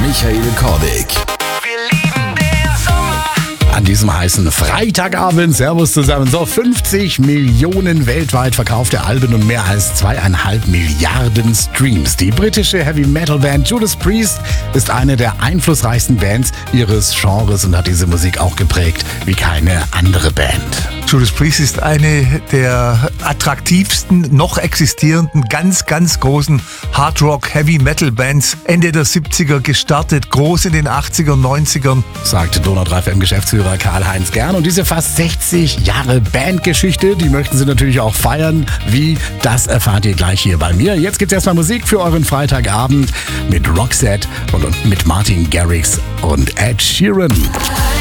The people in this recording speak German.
Michael Korbig. An diesem heißen Freitagabend, Servus zusammen, so 50 Millionen weltweit verkaufte Alben und mehr als 2,5 Milliarden Streams. Die britische Heavy-Metal-Band Judas Priest ist eine der einflussreichsten Bands ihres Genres und hat diese Musik auch geprägt wie keine andere Band. Judas Priest ist eine der attraktivsten noch existierenden, ganz großen Hard-Rock-Heavy-Metal-Bands. Ende der 70er gestartet, groß in den 80er, 90ern. Sagte Donau 3 FM-Geschäftsführer Karl-Heinz Gern. Und diese fast 60 Jahre Bandgeschichte, die möchten sie natürlich auch feiern. Wie, das erfahrt ihr gleich hier bei mir. Jetzt gibt's erstmal Musik für euren Freitagabend mit Roxette und mit Martin Garrix und Ed Sheeran.